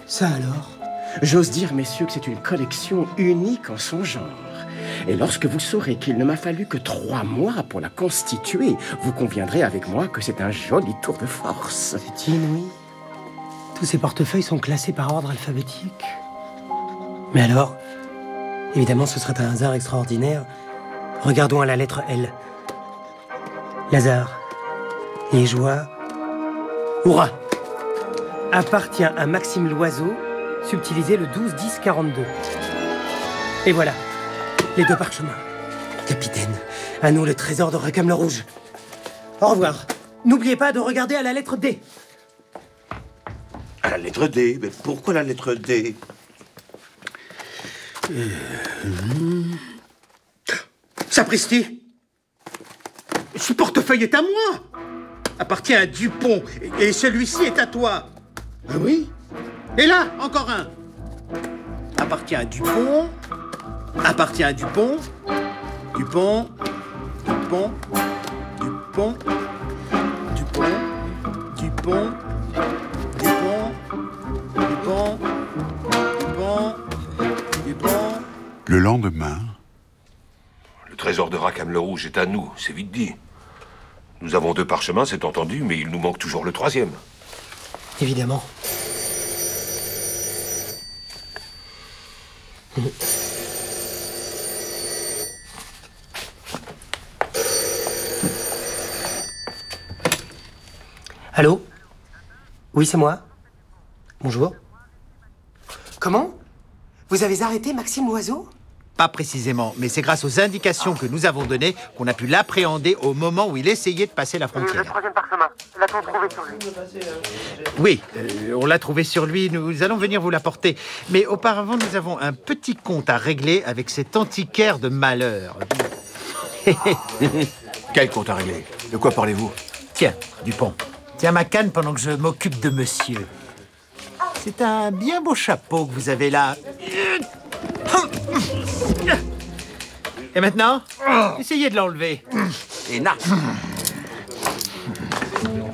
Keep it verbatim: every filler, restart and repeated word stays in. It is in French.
Ça alors? J'ose dire, messieurs, que c'est une collection unique en son genre. Et lorsque vous saurez qu'il ne m'a fallu que trois mois pour la constituer, vous conviendrez avec moi que c'est un joli tour de force. C'est inouï. Tous ces portefeuilles sont classés par ordre alphabétique. Mais alors, évidemment, ce serait un hasard extraordinaire. Regardons à la lettre L. Lazare, liégeois, hurrah! Appartient à Maxime Loiseau, subtilisé le douze dix quarante-deux. Et voilà, les deux parchemins. Capitaine, à nous le trésor de Racamle-Rouge. Au revoir. N'oubliez pas de regarder à la lettre D. À la lettre D? Mais pourquoi la lettre D? euh... Sapristi! Ce portefeuille est à moi! Appartient à Dupont, et celui-ci est à toi. Ah oui? Et là, encore un. Appartient à Dupont, appartient à Dupont, Dupont, Dupont, Dupont, Dupont, Dupont, Dupont, Dupont, Dupont, Dupont. Le lendemain... Le trésor de Racamle-Rouge est à nous, c'est vite dit. Nous avons deux parchemins, c'est entendu, mais il nous manque toujours le troisième. Évidemment. Allô? Oui, c'est moi. Bonjour. Comment? Vous avez arrêté Maxime Loiseau? Pas précisément, mais c'est grâce aux indications que nous avons données qu'on a pu l'appréhender au moment où il essayait de passer la frontière. Le troisième parchemin, l'a-t-on trouvé sur lui? Oui, euh, on l'a trouvé sur lui, nous allons venir vous l'apporter. Mais auparavant, nous avons un petit compte à régler avec cet antiquaire de malheur. Quel compte à régler? De quoi parlez-vous? Tiens, Dupont, tiens ma canne pendant que je m'occupe de monsieur. C'est un bien beau chapeau que vous avez là. Et maintenant, essayez de l'enlever. Et na.